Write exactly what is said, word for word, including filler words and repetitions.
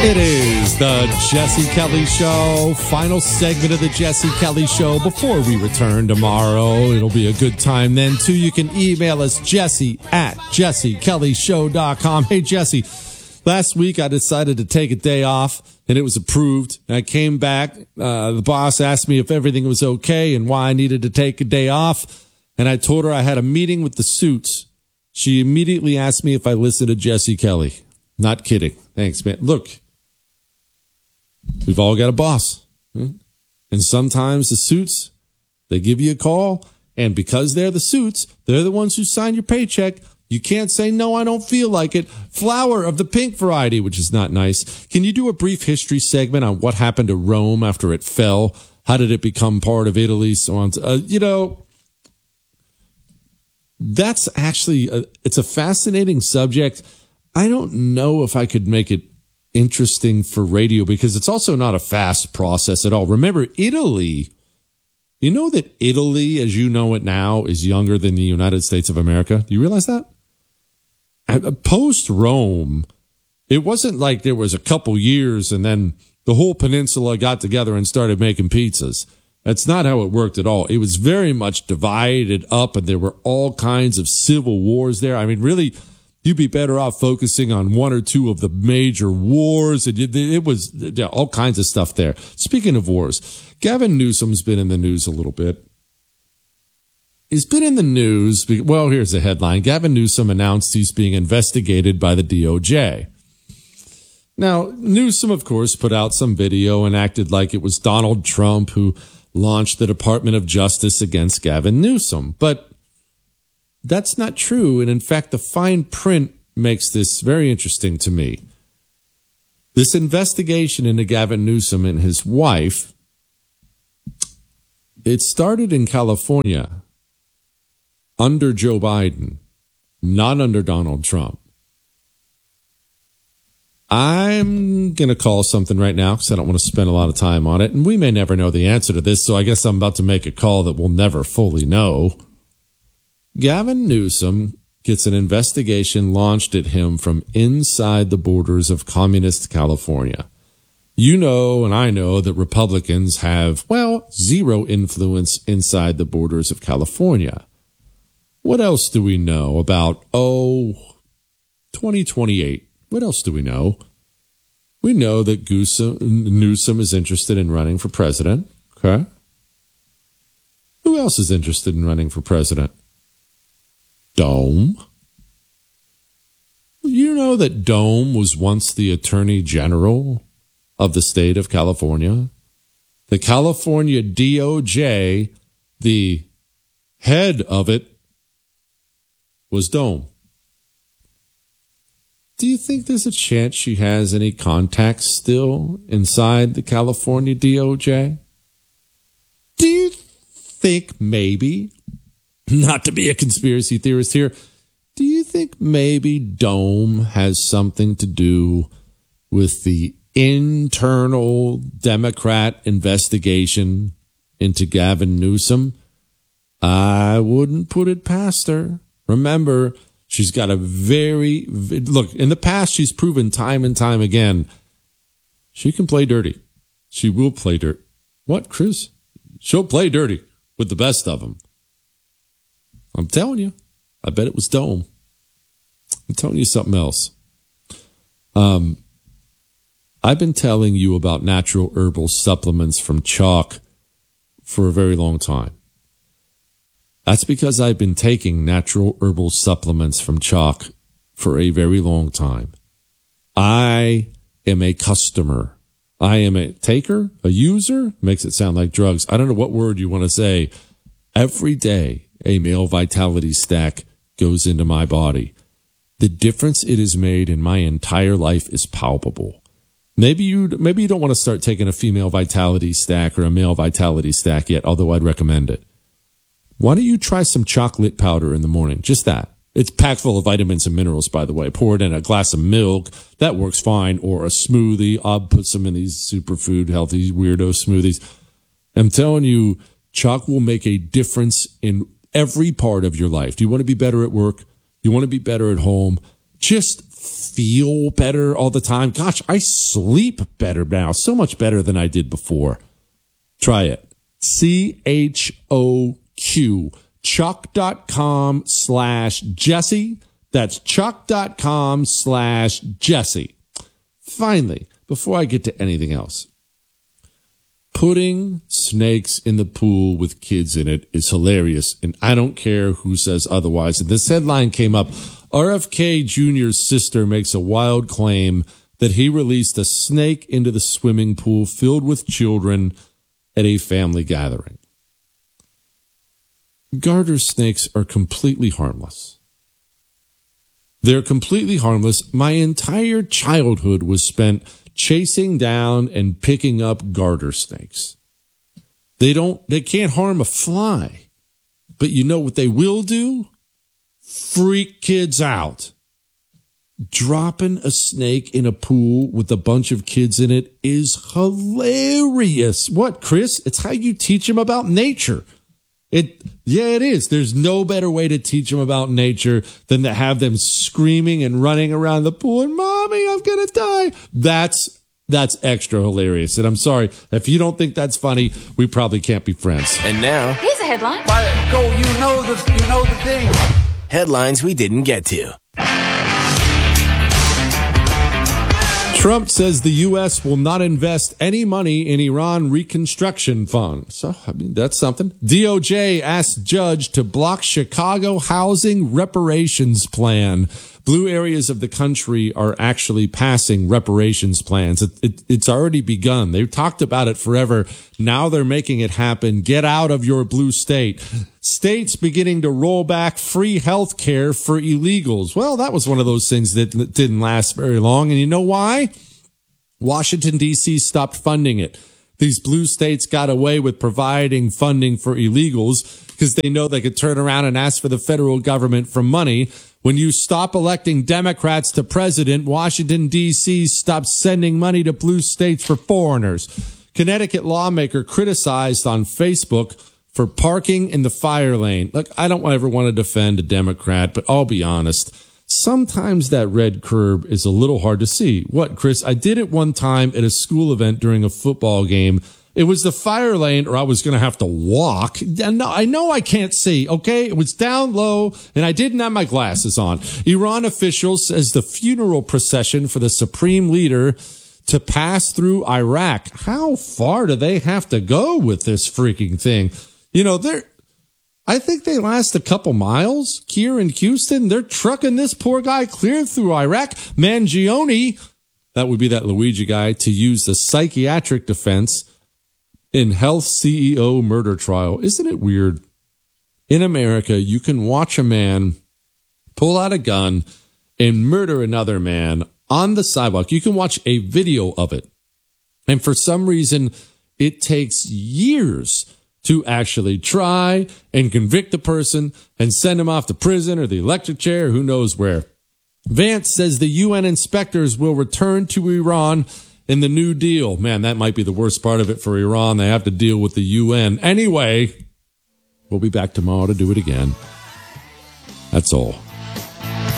It is the Jesse Kelly Show, final segment of the Jesse Kelly Show. Before we return tomorrow, it'll be a good time then, too. You can email us, Jesse at jesse kelly show dot com. Hey, Jesse, last week I decided to take a day off, and it was approved. I came back. Uh, the boss asked me if everything was okay and why I needed to take a day off, and I told her I had a meeting with the suits. She immediately asked me if I listened to Jesse Kelly. Not kidding. Thanks, man. Look. We've all got a boss. Right? And sometimes the suits, they give you a call. And because they're the suits, they're the ones who sign your paycheck. You can't say, no, I don't feel like it. Flower of the pink variety, which is not nice. Can you do a brief history segment on what happened to Rome after it fell? How did it become part of Italy? So on. Uh, you know, that's actually, a, it's a fascinating subject. I don't know if I could make it interesting for radio because it's also not a fast process at all. Remember, Italy, you know that Italy, as you know it now, is younger than the United States of America? Do you realize that? Post Rome, it wasn't like there was a couple years and then the whole peninsula got together and started making pizzas. That's not how it worked at all. It was very much divided up and there were all kinds of civil wars there. I mean, really, you'd be better off focusing on one or two of the major wars. It, it was yeah, all kinds of stuff there. Speaking of wars, Gavin Newsom's been in the news a little bit. He's been in the news. Well, here's the headline. Gavin Newsom announced he's being investigated by the D O J. Now, Newsom, of course, put out some video and acted like it was Donald Trump who launched the Department of Justice against Gavin Newsom. But that's not true, and in fact, the fine print makes this very interesting to me. This investigation into Gavin Newsom and his wife, it started in California under Joe Biden, not under Donald Trump. I'm going to call something right now because I don't want to spend a lot of time on it, and we may never know the answer to this, so I guess I'm about to make a call that we'll never fully know. Gavin Newsom gets an investigation launched at him from inside the borders of communist California. You know, and I know that Republicans have, well, zero influence inside the borders of California. What else do we know about, oh, twenty twenty-eight? What else do we know? We know that Newsom is interested in running for president. Okay. Who else is interested in running for president? Dome. You know that Dome was once the Attorney General of the state of California. The California D O J, the head of it was Dome. Do you think there's a chance she has any contacts still inside the California D O J? Do you think maybe, not to be a conspiracy theorist here, do you think maybe Dome has something to do with the internal Democrat investigation into Gavin Newsom? I wouldn't put it past her. Remember, she's got a very, look, in the past, she's proven time and time again, she can play dirty. She will play dirt. What, Chris? She'll play dirty with the best of them. I'm telling you, I bet it was Dome. I'm telling you something else. Um, I've been telling you about natural herbal supplements from Chalk for a very long time. That's because I've been taking natural herbal supplements from Chalk for a very long time. I am a customer. I am a taker, a user. Makes it sound like drugs. I don't know what word you want to say. Every day, a male vitality stack goes into my body. The difference it has made in my entire life is palpable. Maybe you maybe you don't want to start taking a female vitality stack or a male vitality stack yet, although I'd recommend it. Why don't you try some chocolate powder in the morning? Just that. It's packed full of vitamins and minerals, by the way. Pour it in a glass of milk. That works fine. Or a smoothie. I'll put some in these superfood, healthy, weirdo smoothies. I'm telling you, Chalk will make a difference in every part of your life. Do you want to be better at work? You want to be better at home? Just feel better all the time. Gosh, I sleep better now, so much better than I did before. Try it. C H O Q. Chuck.com slash Jesse. That's chuck.com slash Jesse. Finally, before I get to anything else, putting snakes in the pool with kids in it is hilarious, and I don't care who says otherwise. And this headline came up. R F K Junior's sister makes a wild claim that he released a snake into the swimming pool filled with children at a family gathering. Garter snakes are completely harmless. They're completely harmless. My entire childhood was spent chasing down and picking up garter snakes. They don't, they can't harm a fly. But you know what they will do? Freak kids out. Dropping a snake in a pool with a bunch of kids in it is hilarious. What, Chris? It's how you teach them about nature. It, yeah, it is. There's no better way to teach them about nature than to have them screaming and running around the pool and, Mommy, I'm going to die. That's, that's extra hilarious. And I'm sorry, if you don't think that's funny, we probably can't be friends. And now, here's a headline. Why, go, you know the, you know the thing. Headlines we didn't get to. Trump says the U S will not invest any money in Iran reconstruction fund. So, I mean, that's something. D O J asks judge to block Chicago housing reparations plan. Blue areas of the country are actually passing reparations plans. It, it, it's already begun. They've talked about it forever. Now they're making it happen. Get out of your blue state. States beginning to roll back free health care for illegals. Well, that was one of those things that didn't last very long. And you know why? Washington, D C stopped funding it. These blue states got away with providing funding for illegals because they know they could turn around and ask for the federal government for money. When you stop electing Democrats to president, Washington, D C stops sending money to blue states for foreigners. Connecticut lawmaker criticized on Facebook for parking in the fire lane. Look, I don't ever want to defend a Democrat, but I'll be honest. Sometimes that red curb is a little hard to see. What, Chris? I did it one time at a school event during a football game. It was the fire lane, or I was going to have to walk. And I know I can't see, okay? It was down low, and I didn't have my glasses on. Iran officials says the funeral procession for the supreme leader to pass through Iraq. How far do they have to go with this freaking thing? You know, they're, I think they last a couple miles. Here in Houston, they're trucking this poor guy clear through Iraq. Mangione, that would be that Luigi guy, to use the psychiatric defense in health C E O murder trial. Isn't it weird? In America, you can watch a man pull out a gun and murder another man on the sidewalk. You can watch a video of it. And for some reason, it takes years to actually try and convict the person and send him off to prison or the electric chair, who knows where. Vance says the U N inspectors will return to Iran in the New Deal. Man, that might be the worst part of it for Iran. They have to deal with the U N. Anyway, we'll be back tomorrow to do it again. That's all.